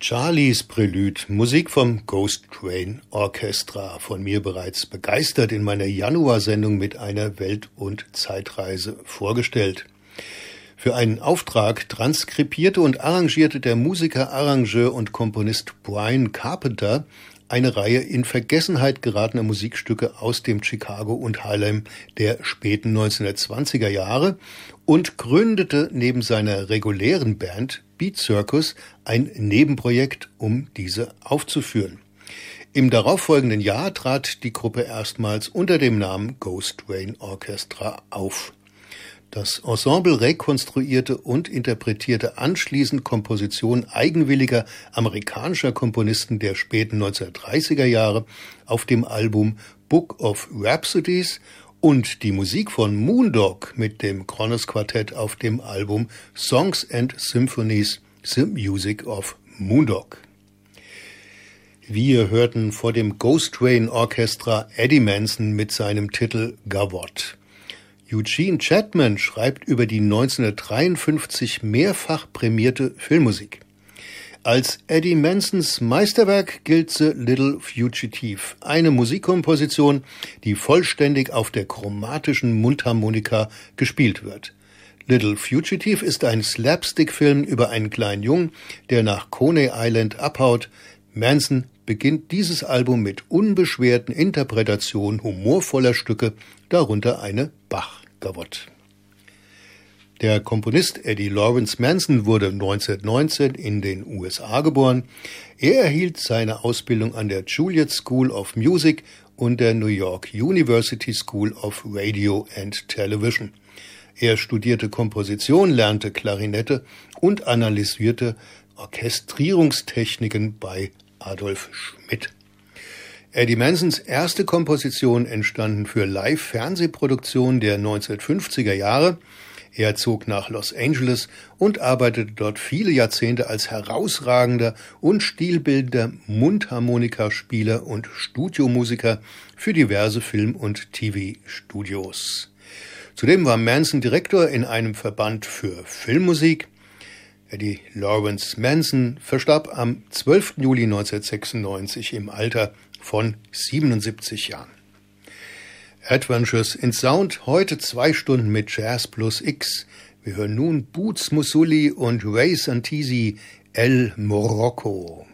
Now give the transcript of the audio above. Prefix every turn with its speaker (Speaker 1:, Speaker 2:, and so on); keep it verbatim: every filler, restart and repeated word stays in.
Speaker 1: Charlies Prelude, Musik vom Ghost Train Orchestra, von mir bereits begeistert in meiner Januarsendung mit einer Welt- und Zeitreise vorgestellt. Für einen Auftrag transkribierte und arrangierte der Musiker, Arrangeur und Komponist Brian Carpenter eine Reihe in Vergessenheit geratener Musikstücke aus dem Chicago und Harlem der späten neunzehnhundertzwanziger Jahre und gründete neben seiner regulären Band Beat Circus ein Nebenprojekt, um diese aufzuführen. Im darauffolgenden Jahr trat die Gruppe erstmals unter dem Namen Ghost Train Orchestra auf. Das Ensemble rekonstruierte und interpretierte anschließend Kompositionen eigenwilliger amerikanischer Komponisten der späten neunzehnhundertdreißiger Jahre auf dem Album Book of Rhapsodies und die Musik von Moondog mit dem Kronos Quartett auf dem Album Songs and Symphonies, The Music of Moondog. Wir hörten vor dem Ghost Train Orchestra Eddie Manson mit seinem Titel Gavotte. Eugene Chapman schreibt über die neunzehnhundertdreiundfünfzig mehrfach prämierte Filmmusik. Als Eddie Mansons Meisterwerk gilt The Little Fugitive, eine Musikkomposition, die vollständig auf der chromatischen Mundharmonika gespielt wird. Little Fugitive ist ein Slapstick-Film über einen kleinen Jungen, der nach Coney Island abhaut. Manson beginnt dieses Album mit unbeschwerten Interpretationen humorvoller Stücke, darunter eine Bach-Gavotte. Der Komponist Eddie Lawrence Manson wurde neunzehnhundertneunzehn in den U S A geboren. Er erhielt seine Ausbildung an der Juilliard School of Music und der New York University School of Radio and Television. Er studierte Komposition, lernte Klarinette und analysierte Orchestrierungstechniken bei Adolf Schmidt. Eddie Mansons erste Kompositionen entstanden für Live-Fernsehproduktionen der neunzehnhundertfünfziger Jahre. Er zog nach Los Angeles und arbeitete dort viele Jahrzehnte als herausragender und stilbildender Mundharmonikaspieler und Studiomusiker für diverse Film- und T V-Studios. Zudem war Manson Direktor in einem Verband für Filmmusik. Eddie Lawrence Manson verstarb am zwölften Juli neunzehnhundertsechsundneunzig im Alter von siebenundsiebzig Jahren. Adventures in Sound, heute zwei Stunden mit Jazz plus X. Wir hören nun Boots Musulli und Ray Santisi, El Morocco.